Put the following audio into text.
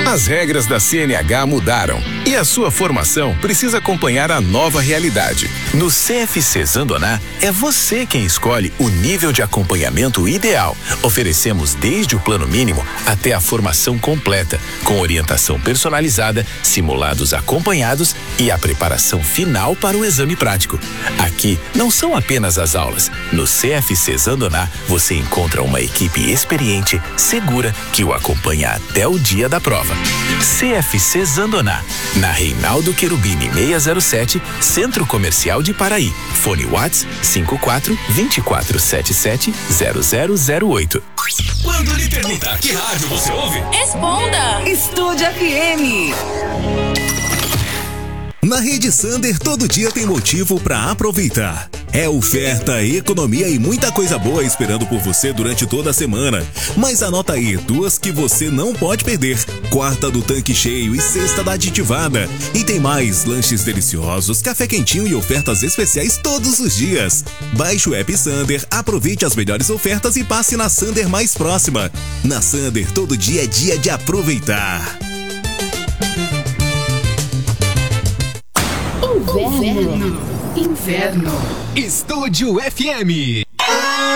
As regras da CNH mudaram e a sua formação precisa acompanhar a nova realidade. No CFC Zandoná, é você quem escolhe o nível de acompanhamento ideal. Oferecemos desde o plano mínimo até a formação completa, com orientação personalizada, simulados acompanhados e a preparação final para o exame prático. Aqui não são apenas as aulas. No CFC Zandoná, você encontra uma equipe experiente, segura, que o acompanha até o dia da prova. CFC Zandoná, na Reinaldo Querubini 607, Centro Comercial de Paraí. Fone WhatsApp 54-2477-0008. Quando lhe perguntar que rádio você ouve, responda! Estúdio FM. Na Rede Sander, todo dia tem motivo para aproveitar. É oferta, economia e muita coisa boa esperando por você durante toda a semana. Mas anota aí, duas que você não pode perder. Quarta do tanque cheio e sexta da aditivada. E tem mais, lanches deliciosos, café quentinho e ofertas especiais todos os dias. Baixe o app Sander, aproveite as melhores ofertas e passe na Sander mais próxima. Na Sander, todo dia é dia de aproveitar. Inverno. Estúdio FM.